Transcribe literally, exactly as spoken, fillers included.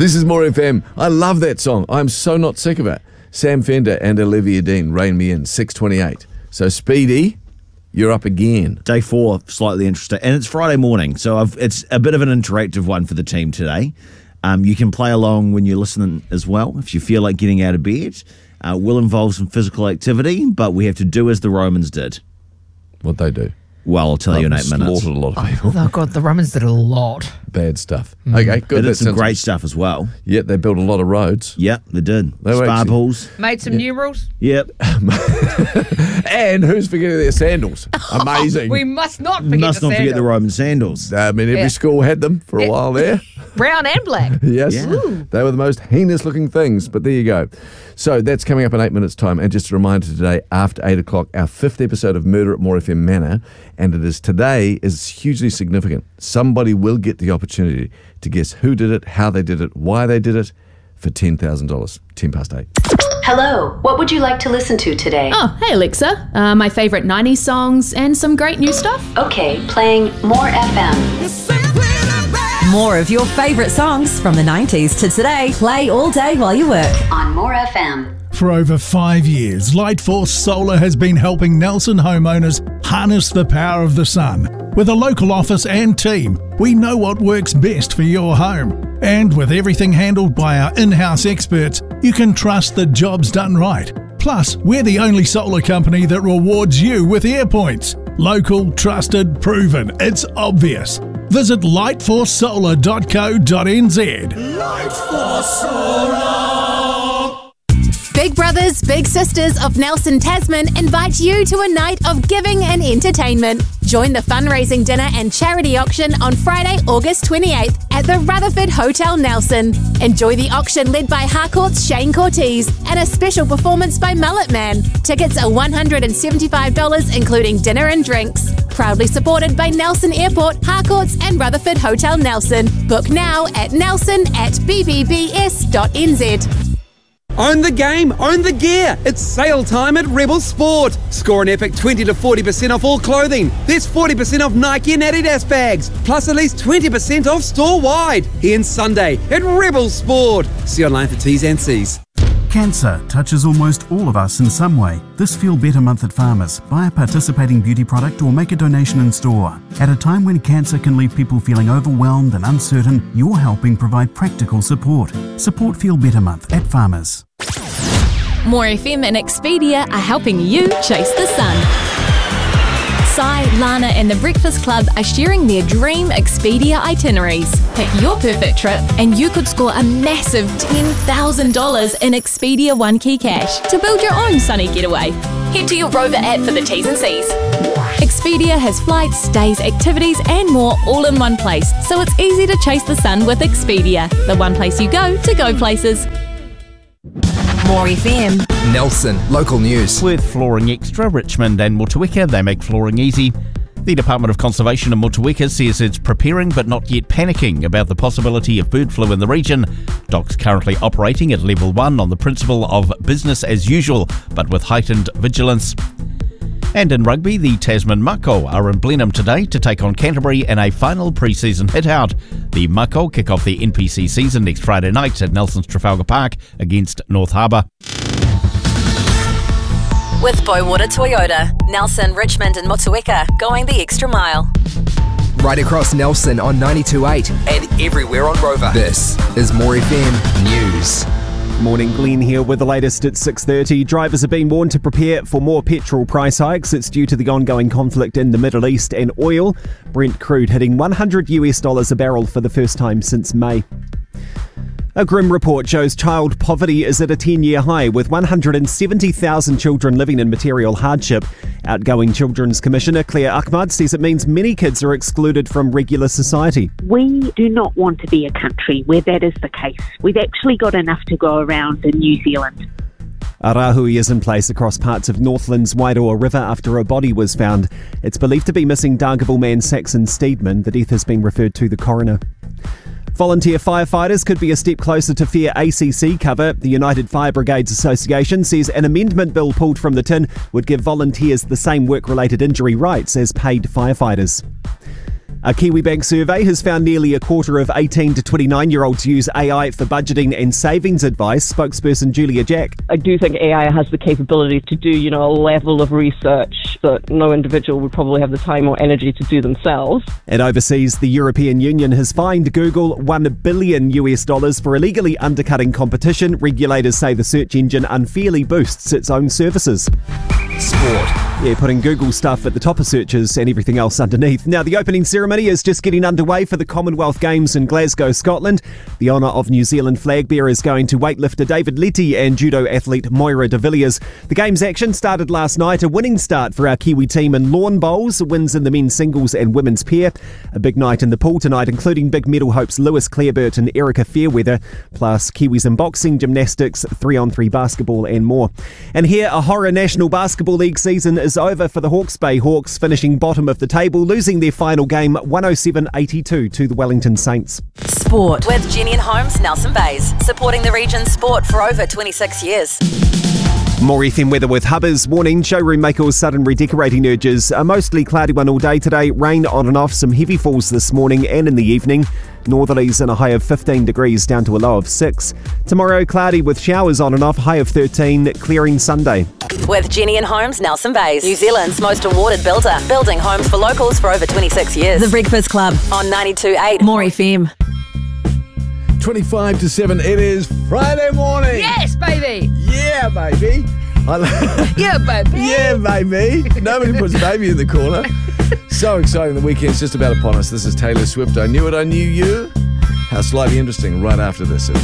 This is More F M. I love that song. I'm so not sick of it. Sam Fender and Olivia Dean, Rain Me In, six twenty-eight. So, Speedy, you're up again. Day four, slightly interesting. And it's Friday morning, so I've, it's a bit of an interactive one for the team today. Um, you can play along when you're listening as well, if you feel like getting out of bed. Uh, will involve some physical activity, but we have to do as the Romans did. What'd they do? Well, I'll tell you in eight minutes. Slaughtered a lot of people. Oh, God, the Romans did a lot. Bad stuff. Mm. Okay, good. They did some sounds- great stuff as well. Yeah, they built a lot of roads. Yep, they did. They were Spa actually- pools. Made some numerals. Yep. And who's forgetting their sandals? Amazing. We must not forget Must the not forget the sandal. Roman sandals. I mean, every Yeah. school had them for a Yeah. while there. Brown and black. Yes, Yeah. Ooh. they were the most heinous looking things, but there you go. So that's coming up in eight minutes' time. And just a reminder today, after eight o'clock, our fifth episode of Murder at More F M Manor, and it is today is hugely significant. Somebody will get the opportunity to guess who did it, how they did it, why they did it, for ten thousand dollars, ten past eight. Hello, what would you like to listen to today? Oh, hey Alexa. Uh, my favourite nineties songs and some great new stuff. Okay, playing More F M. More of your favourite songs from the nineties to today. Play all day while you work. On More F M. For over five years, Lightforce Solar has been helping Nelson homeowners harness the power of the sun. With a local office and team, we know what works best for your home. And with everything handled by our in-house experts, you can trust the job's done right. Plus, we're the only solar company that rewards you with AirPoints. Local, trusted, proven. It's obvious. Visit lightforce solar dot co dot n z. Lightforce Solar. Big Brothers, Big Sisters of Nelson Tasman invite you to a night of giving and entertainment. Join the fundraising dinner and charity auction on Friday, August twenty-eighth at the Rutherford Hotel Nelson. Enjoy the auction led by Harcourt's Shane Cortez and a special performance by Mullet Man. Tickets are one hundred seventy-five dollars including dinner and drinks. Proudly supported by Nelson Airport, Harcourt's and Rutherford Hotel Nelson. Book now at nelson at b b b s dot n z. Own the game, own the gear. It's sale time at Rebel Sport. Score an epic twenty to forty percent off all clothing. There's forty percent off Nike and Adidas bags, plus at least twenty percent off store-wide. Here Sunday at Rebel Sport. See online for T's and C's. Cancer touches almost all of us in some way. This Feel Better Month at Farmers. Buy a participating beauty product or make a donation in store. At a time when cancer can leave people feeling overwhelmed and uncertain, you're helping provide practical support. Support Feel Better Month at Farmers. More F M and Expedia are helping you chase the sun. Sai, Lana and the Breakfast Club are sharing their dream Expedia itineraries. Pick your perfect trip and you could score a massive ten thousand dollars in Expedia One Key Cash to build your own sunny getaway. Head to your Rover app for the T's and C's. Expedia has flights, stays, activities and more all in one place, so it's easy to chase the sun with Expedia, the one place you go to go places. More F M. Nelson, local news. With Flooring Extra, Richmond and Motueka, they make flooring easy. The Department of Conservation in Motueka says it's preparing but not yet panicking about the possibility of bird flu in the region. D O C's currently operating at level one on the principle of business as usual, but with heightened vigilance. And in rugby, the Tasman Mako are in Blenheim today to take on Canterbury in a final pre-season hit-out. The Mako kick off the N P C season next Friday night at Nelson's Trafalgar Park against North Harbour. With Boywater Toyota, Nelson, Richmond and Motueka, going the extra mile. Right across Nelson on ninety-two point eight and everywhere on Rover. This is More F M News. Morning, Glenn here with the latest at six thirty. Drivers have been warned to prepare for more petrol price hikes. It's due to the ongoing conflict in the Middle East and oil. Brent crude hitting one hundred US dollars a barrel for the first time since May. A grim report shows child poverty is at a ten-year high, with one hundred seventy thousand children living in material hardship. Outgoing Children's Commissioner Claire Ahmad says it means many kids are excluded from regular society. We do not want to be a country where that is the case. We've actually got enough to go around in New Zealand. A rahui is in place across parts of Northland's Wairoa River after a body was found. It's believed to be missing Dargaville man Saxon Steedman. The death has been referred to the coroner. Volunteer firefighters could be a step closer to fair A C C cover. The United Fire Brigades Association says an amendment bill pulled from the tin would give volunteers the same work-related injury rights as paid firefighters. A KiwiBank survey has found nearly a quarter of eighteen to twenty-nine-year-olds use A I for budgeting and savings advice. Spokesperson Julia Jack. I do think A I has the capability to do, you know, a level of research that no individual would probably have the time or energy to do themselves. And overseas, the European Union has fined Google one billion U S dollars for illegally undercutting competition. Regulators say the search engine unfairly boosts its own services. Sport. Yeah, putting Google stuff at the top of searches and everything else underneath. Now, the opening ceremony is just getting underway for the Commonwealth Games in Glasgow, Scotland. The honour of New Zealand flag bearer is going to weightlifter David Letty and judo athlete Moira de Villiers. The Games action started last night. A winning start for our Kiwi team in lawn bowls, wins in the men's singles and women's pair. A big night in the pool tonight, including big medal hopes Lewis Clareburt and Erica Fairweather, plus Kiwis in boxing, gymnastics, three-on-three basketball and more. And here, a horror National Basketball League season is over for the Hawke's Bay Hawks, finishing bottom of the table, losing their final game one oh seven eighty-two to the Wellington Saints. Sport with Jenny and Holmes, Nelson Bays, supporting the region's sport for over twenty-six years. More F M weather with Hubbers. Warning, showroom makers sudden redecorating urges. A mostly cloudy one all day today. Rain on and off, some heavy falls this morning and in the evening. Northerlies and a high of fifteen degrees down to a low of six. Tomorrow, cloudy with showers on and off, high of thirteen, clearing Sunday. With Jenny and Holmes, Nelson Bays, New Zealand's most awarded builder, building homes for locals for over twenty-six years. The Breakfast Club on ninety-two point eight More F M. twenty-five to seven, it is Friday morning. Yes, baby. Yeah, baby. I lo- Yeah, baby. Yeah, baby. Nobody puts baby in the corner. So exciting. The weekend's just about upon us. This is Taylor Swift. I Knew It, I Knew You. How slightly interesting right after this.